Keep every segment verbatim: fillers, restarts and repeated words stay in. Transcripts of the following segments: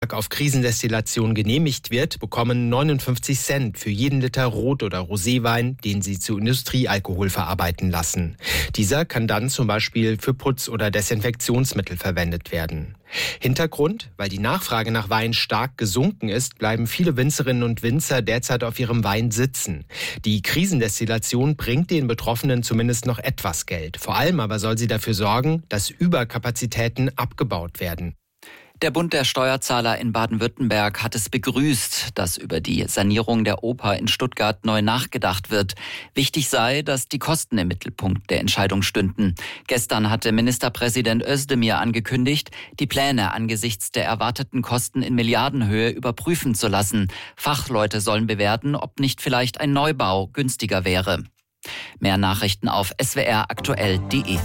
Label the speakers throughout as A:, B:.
A: Tag auf Krisendestillation genehmigt wird, bekommen neunundfünfzig Cent für jeden Liter Rot- oder Roséwein, den sie zu Industriealkohol verarbeiten lassen. Dieser kann dann zum Beispiel für Putz- oder Desinfektionsmittel verwendet werden. Hintergrund: Weil die Nachfrage nach Wein stark gesunken ist, bleiben viele Winzerinnen und Winzer derzeit auf ihrem Wein sitzen. Die Krisendestillation bringt den Betroffenen zumindest noch etwas Geld. Vor allem aber soll sie dafür sorgen, dass Überkapazitäten abgebaut werden.
B: Der Bund der Steuerzahler in Baden-Württemberg hat es begrüßt, dass über die Sanierung der Oper in Stuttgart neu nachgedacht wird. Wichtig sei, dass die Kosten im Mittelpunkt der Entscheidung stünden. Gestern hatte Ministerpräsident Özdemir angekündigt, die Pläne angesichts der erwarteten Kosten in Milliardenhöhe überprüfen zu lassen. Fachleute sollen bewerten, ob nicht vielleicht ein Neubau günstiger wäre. Mehr Nachrichten auf s w r aktuell punkt d e.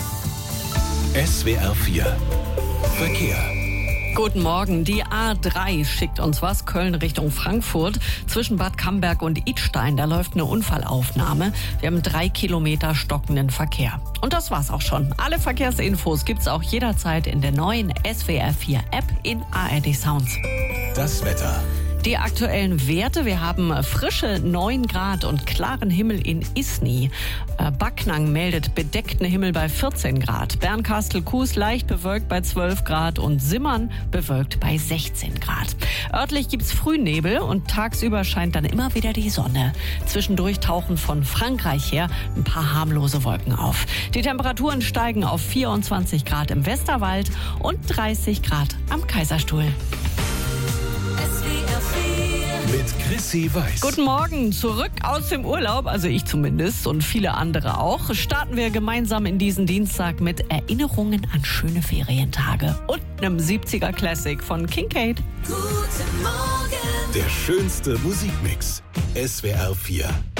C: S W R vier Verkehr.
D: Guten Morgen. Die A drei schickt uns was. Köln Richtung Frankfurt. Zwischen Bad Camberg und Idstein, da läuft eine Unfallaufnahme. Wir haben drei Kilometer stockenden Verkehr. Und das war's auch schon. Alle Verkehrsinfos gibt's auch jederzeit in der neuen S W R vier App in A R D Sounds.
C: Das Wetter.
D: Die aktuellen Werte: Wir haben frische neun Grad und klaren Himmel in Isny. Äh, Backnang meldet bedeckten Himmel bei vierzehn Grad. Bernkastel-Kues leicht bewölkt bei zwölf Grad und Simmern bewölkt bei sechzehn Grad. Örtlich gibt's Frühnebel und tagsüber scheint dann immer wieder die Sonne. Zwischendurch tauchen von Frankreich her ein paar harmlose Wolken auf. Die Temperaturen steigen auf vierundzwanzig Grad im Westerwald und dreißig Grad am Kaiserstuhl.
C: Mit Chrissy Weiß.
D: Guten Morgen, zurück aus dem Urlaub, also ich zumindest und viele andere auch. Starten wir gemeinsam in diesen Dienstag mit Erinnerungen an schöne Ferientage und einem siebziger Classic von Kincaid.
C: Guten Morgen. Der schönste Musikmix. S W R vier.